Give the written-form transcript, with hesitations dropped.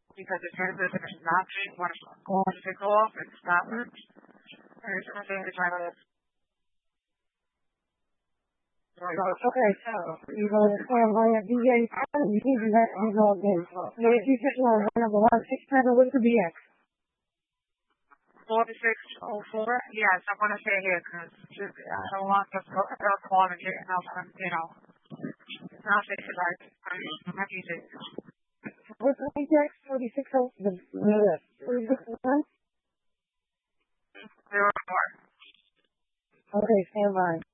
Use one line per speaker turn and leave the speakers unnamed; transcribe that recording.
because the transmission is not going to go off and stop it. There's something to try to.
Okay, so you go to Clairvoyant VA, you can do that on all day. So if you hit one of the last 6 times, what's the BX?
4604. Yes, I want to stay here because I don't want to go and get enough, not fix it right. I'm happy to.
What's the BX? 4604? The 4604?
04.
Okay, stand by.